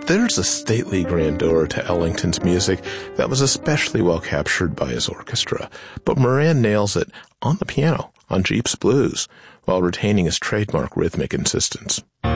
There's a stately grandeur to Ellington's music that was especially well captured by his orchestra, but Moran nails it on the piano on Jeep's Blues while retaining his trademark rhythmic insistence.